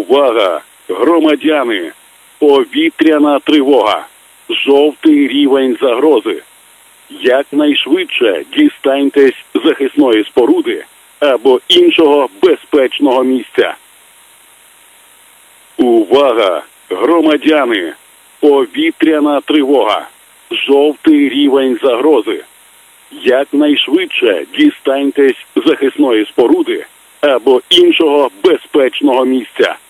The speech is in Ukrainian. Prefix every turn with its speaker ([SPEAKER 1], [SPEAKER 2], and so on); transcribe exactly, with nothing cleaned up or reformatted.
[SPEAKER 1] Увага! Громадяни! Повітряна тривога! Жовтий рівень загрози! Якнайшвидше дістаньтесь захисної споруди або іншого безпечного місця. Увага! Громадяни! Повітряна тривога! Жовтий рівень загрози! Якнайшвидше дістаньтесь захисної споруди або іншого безпечного місця.